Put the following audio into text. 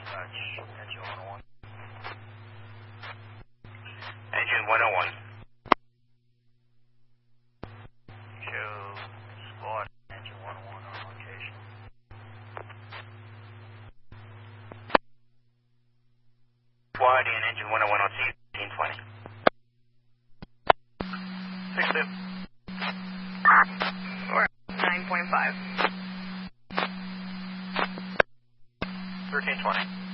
Engine 101. Show squad engine 101 on location. Squad and engine 101 on C-1820. 6-2. Or 9.5. 1320.